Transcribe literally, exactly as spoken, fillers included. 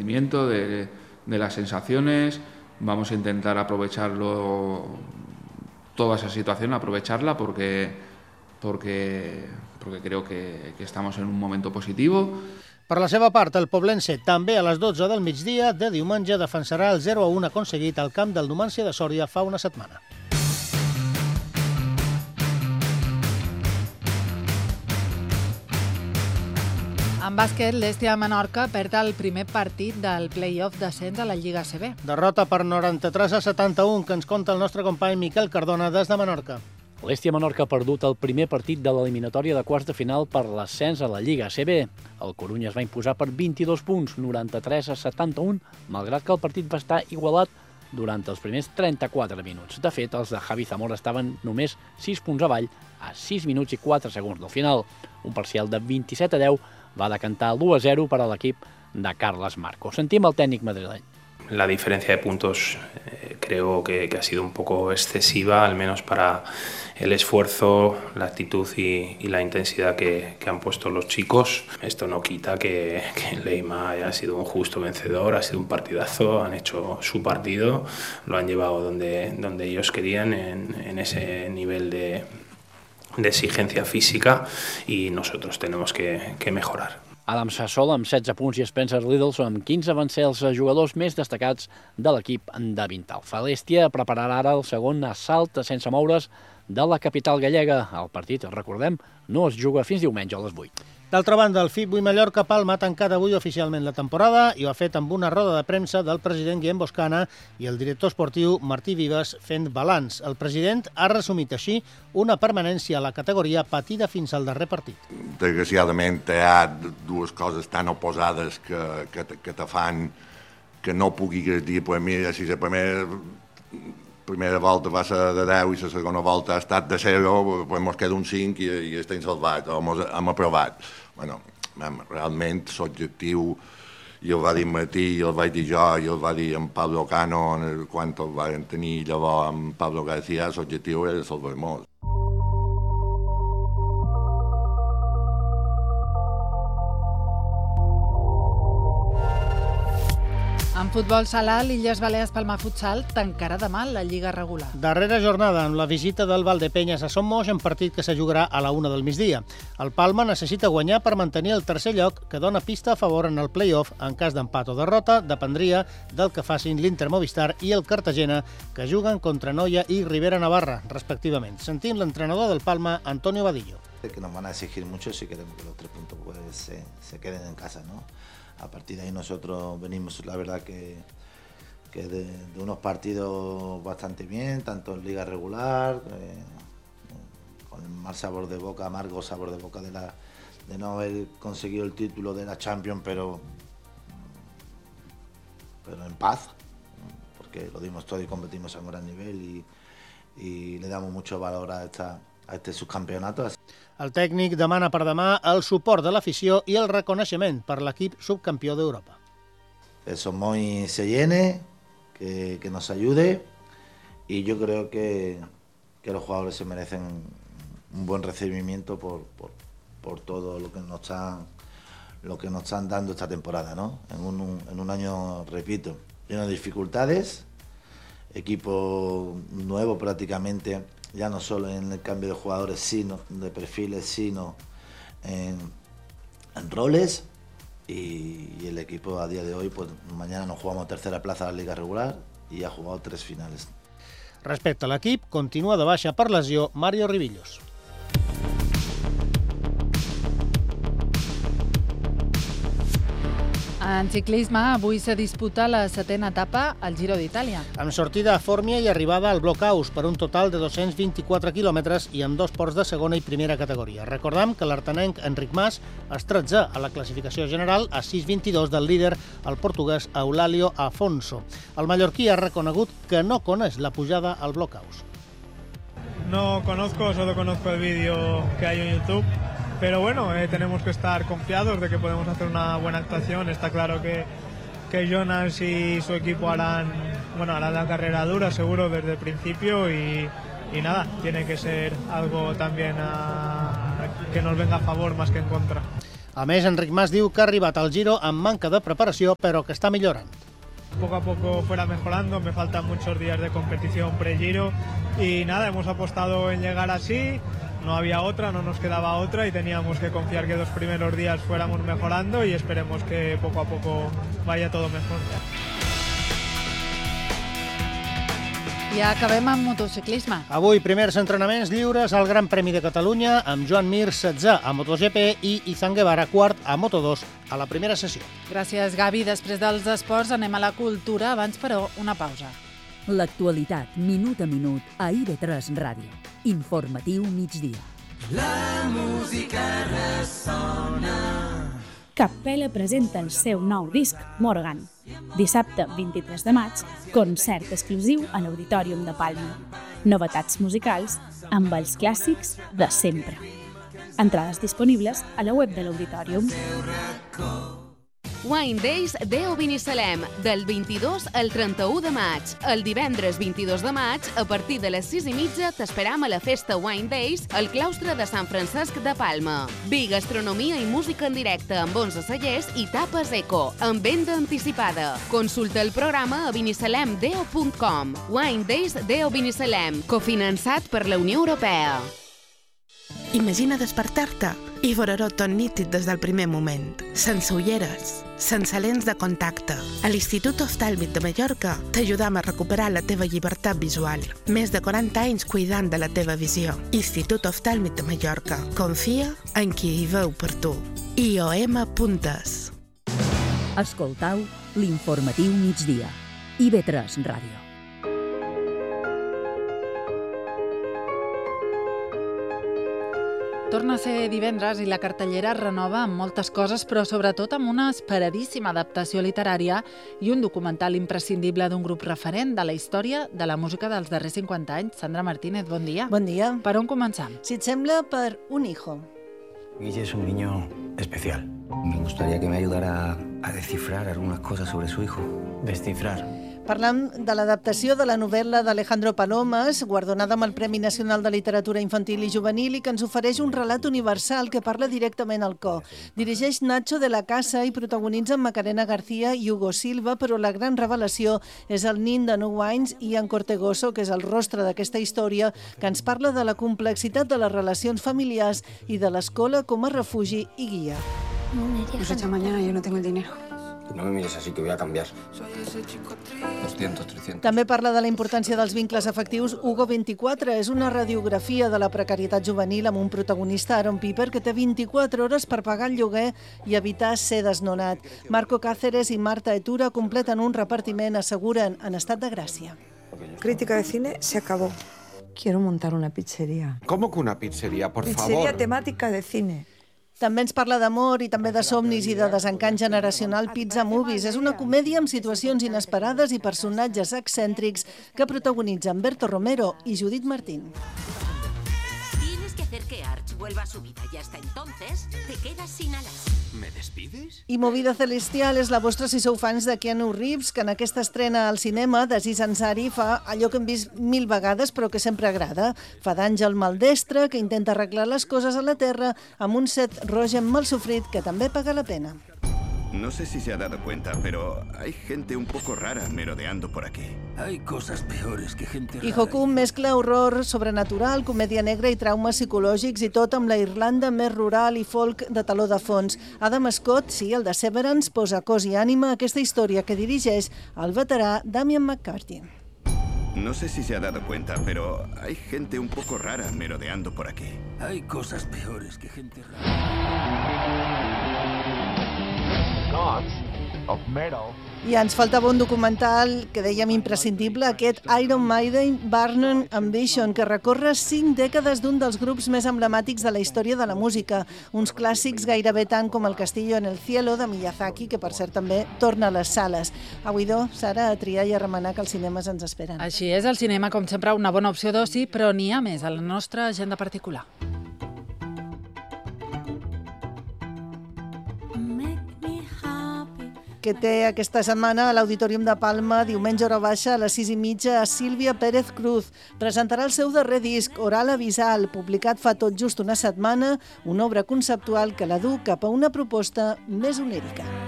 rendimiento, de, de las sensaciones. Vamos a intentar aprovecharlo, toda esa situación, aprovecharla porque, porque, porque creo que, que estamos en un momento positivo. Per la seva part, el Poblense, també a les dotze del migdia de diumenge, defensarà el zero a un aconseguit al camp del Numancia de Sòria fa una setmana. En bàsquet, l'Hèstia de Menorca perd el primer partit del play-off d'ascens a la Lliga A C B. Derrota per noranta-tres a setanta-un, que ens conta el nostre company Miquel Cardona des de Menorca. L'Hèstia Menorca ha perdut el primer partit de l'eliminatòria de quarts de final per l'ascens a la Lliga A C B. El Corunya es va imposar per vint-i-dos punts, noranta-tres a setanta-un, malgrat que el partit va estar igualat durant els primers trenta-quatre minuts. De fet, els de Javi Zamora estaven només sis punts avall a sis minuts i quatre segons del final. Un parcial de vint-i-set a deu va decantar l'u a zero per a l'equip de Carles Marco. Sentim el tècnic madrileny. La diferencia de puntos eh, creo que, que ha sido un poco excesiva, al menos para el esfuerzo, la actitud y, y la intensidad que, que han puesto los chicos. Esto no quita que, que Leima haya sido un justo vencedor, ha sido un partidazo, han hecho su partido, lo han llevado donde, donde ellos querían, en, en ese nivel de, de exigencia física, y nosotros tenemos que, que mejorar. Adam Sassol amb setze punts i Spencer Liddles amb quinze van ser els jugadors més destacats de l'equip de Vintalfa. L'Hèstia prepararà ara el segon assalt sense moure's de la capital gallega. El partit, recordem, no es juga fins diumenge a les vuit. D'altra banda, el F I B Mallorca Palma ha tancat avui oficialment la temporada i ho ha fet amb una roda de premsa del president Guillem Boscana i el director esportiu Martí Vives fent balanç. El president ha resumit així una permanència a la categoria patida fins al darrer partit. Desgraciadament hi ha dues coses tan oposades que, que, que te fan que no puguis dir, pues mira, si la primera, primera volta va ser de deu i la segona volta ha estat de zero, pues mos queda un cinc i, i estem salvats, o mos hem aprovat. Bueno, realment l'objectiu, i el va dir Martí, i el vaig dir jo, i el va dir en Pablo Cano, quan el van tenir llavors amb Pablo García, l'objectiu era salvar-nos. En futbol sala, l'Illes Balears Palma Futsal tancarà demà la Lliga regular. Darrera jornada amb la visita del Valdepenyes a Son Moix en partit que se jugarà a la una del migdia. El Palma necessita guanyar per mantenir el tercer lloc, que dona pista a favor en el play-off. En cas d'empat o derrota, dependria del que facin l'Inter Movistar i el Cartagena, que juguen contra Noia i Rivera Navarra, respectivament. Sentim l'entrenador del Palma, Antonio Vadillo. Que nos van a exigir mucho si queremos que los tres puntos pues, se, se queden en casa, ¿no? A partir de ahí nosotros venimos, la verdad, que, que de, de unos partidos bastante bien, tanto en liga regular, eh, con el mal sabor de boca, amargo sabor de boca de, la, de no haber conseguido el título de la Champions, pero, pero en paz, porque lo dimos todo y competimos a un gran nivel y, y le damos mucho valor a, esta, a este subcampeonato. El tècnic demana per demà el suport de l'afició i el reconeixement per l'equip subcampió d'Europa. Que Somoy se llene, que, que nos ayude y yo creo que, que los jugadores se merecen un buen recibimiento por, por, por todo lo que nos están, lo que nos están dando esta temporada, ¿no? En un, en un año, repito, lleno de dificultades, equipo nuevo prácticamente, ya no solo en el cambio de jugadores, sino de perfiles, sino en, en roles, y, y el equipo a día de hoy, pues mañana nos jugamos tercera plaza de la Liga regular y ha jugado tres finales. Respecte a l'equip, continua de baixa per lesió Mario Ribillos. En ciclisme, avui se disputa la setena etapa al Giro d'Itàlia. Amb sortida a Fòrmia i arribada al Blockhaus per un total de dos-cents vint-i-quatre quilòmetres i amb dos ports de segona i primera categoria. Recordem que l'artanenc Enric Mas és tretzè a la classificació general a sis vint-i-dos del líder, el portuguès Eulàlio Afonso. El mallorquí ha reconegut que no coneix la pujada al Blockhaus. No conozco, solo conozco el vídeo que hay en YouTube. Pero bueno, eh, tenemos que estar confiados de que podemos hacer una buena actuación. Está claro que, que Jonas y su equipo harán, bueno, harán la carrera dura seguro desde el principio y, y nada, tiene que ser algo también a, que nos venga a favor más que en contra. A més, Enric Mas diu que ha arribat al Giro amb manca de preparació, però que està millorant. Poco a poco fuera mejorando, me faltan muchos días de competición pre-Giro y nada, hemos apostado en llegar así, no había otra, no nos quedaba otra y teníamos que confiar que los primeros días fuéramos mejorando y esperemos que poco a poco vaya todo mejor. I acabem amb motociclisme. Avui, primers entrenaments lliures al Gran Premi de Catalunya amb Joan Mir, setzè a MotoGP, i Izan Guevara, quart a Moto dos, a la primera sessió. Gràcies, Gavi. Després dels esports anem a la cultura. Abans, però, una pausa. L'actualitat, minut a minut, a I V tres Ràdio. Informatiu migdia. La música ressona. Capella presenta el seu nou disc, Morgan. Dissabte, vint-i-tres de maig, concert exclusiu a l'Auditorium de Palma. Novetats musicals amb els clàssics de sempre. Entrades disponibles a la web de l'Auditorium. Wine Days Deo Binissalem, del vint-i-dos al trenta-u de maig. El divendres vint-i-dos de maig, a partir de les sis i mitja, t'esperam a la festa Wine Days al claustre de Sant Francesc de Palma. Vi, gastronomia i música en directe amb onze cellers i tapes eco, amb venda anticipada. Consulta el programa a binissalemdeo punt com. Wine Days Deo Binissalem, cofinançat per la Unió Europea. Imagina despertar-te i veure-ho tot nítid des del primer moment, sense ulleres, sense lents de contacte. A l'Institut Oftàlmic de Mallorca t'ajudam a recuperar la teva llibertat visual. Més de quaranta anys cuidant de la teva visió. Institut Oftàlmic de Mallorca. Confia en qui hi veu per tu. I O M punt es. Escoltau l'informatiu migdia. I V tres Ràdio. Torna a ser divendres i la cartellera es renova amb moltes coses, però sobretot amb una esperadíssima adaptació literària i un documental imprescindible d'un grup referent de la història de la música dels darrers cinquanta anys. Sandra Martínez, bon dia. Bon dia. Per on començam? Si et sembla, per Un hijo. Guille es un niño especial. Me gustaría que me ayudara a descifrar algunas cosas sobre su hijo. Descifrar. Parlam de l'adaptació de la novel·la d'Alejandro Palomas, guardonada amb el Premi Nacional de Literatura Infantil i Juvenil, i que ens ofereix un relat universal que parla directament al cor. Dirigeix Nacho de la Casa i protagonitza Macarena García i Hugo Silva, però la gran revelació és el nin de nou anys, Ian Cortegoso, que és el rostre d'aquesta història, que ens parla de la complexitat de les relacions familiars i de l'escola com a refugi i guia. Nos echa mañana, yo no tengo el dinero. No me mires así, que voy a cambiar. doscientos, trescientos. També parla de la importància dels vincles afectius Hugo vint-i-quatre. És una radiografia de la precarietat juvenil amb un protagonista, Aaron Piper, que té vint-i-quatre hores per pagar el lloguer i evitar ser desnonat. Marco Cáceres i Marta Etura completen un repartiment, asseguren, en estat de gràcia. Crítica de cine se acabó. Quiero montar una pizzería. ¿Cómo que una pizzería? Por favor. Pizzería temática de cine. També ens parla d'amor i també de somnis i de desencant generacional Pizza Movies. És una comèdia amb situacions inesperades i personatges excèntrics que protagonitzen Berto Romero i Judith Martín. Tienes que hacer que Arch vuelva a su vida y hasta entonces te quedas sin alas. ¿Me despides? I Movida Celestial és la vostra si sou fans de Keanu Reeves, que en aquesta estrena al cinema d'Aziz Ansari fa allò que hem vist mil vegades però que sempre agrada. Fa d'àngel maldestre que intenta arreglar les coses a la Terra amb un Seth Rogen mal sofrit que també paga la pena. No sé si se ha dado cuenta, pero hay gente un poco rara merodeando por aquí. Hay cosas peores que gente rara. I Hokum mescla horror sobrenatural, comèdia negra i traumes psicològics i tot amb la Irlanda més rural i folk de taló de fons. Adam Scott, sí, el de Severance, posa cos i ànima a aquesta història que dirigeix el veterà Damian McCarthy. No sé si se ha dado cuenta, pero hay gente un poco rara merodeando por aquí. Hay cosas peores que gente rara. Gods of Metal. I ens faltava un documental que dèiem imprescindible, aquest Iron Maiden Burning Ambition, que recorre cinc dècades d'un dels grups més emblemàtics de la història de la música, uns clàssics gairebé tant com El Castillo en el Cielo de Miyazaki, que per cert també torna a les sales. Avui, Sara, a triar i a remenar que els cinemes ens esperen. Així és, el cinema, com sempre, una bona opció d'oci, però n'hi ha més a la nostra agenda particular. Què que té aquesta setmana a l'Auditorium de Palma, diumenge hora baixa a les sis i mitja, a Sílvia Pérez Cruz. Presentarà el seu darrer disc, Oral Avisal, publicat fa tot just una setmana, una obra conceptual que la du cap a una proposta més onírica.